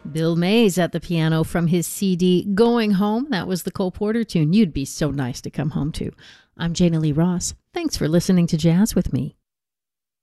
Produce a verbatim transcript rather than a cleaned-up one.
Bill Mays at the piano from his C D Going Home. That was the Cole Porter tune. You'd be so nice to come home to. I'm Jana Lee Ross. Thanks for listening to Jazz with me.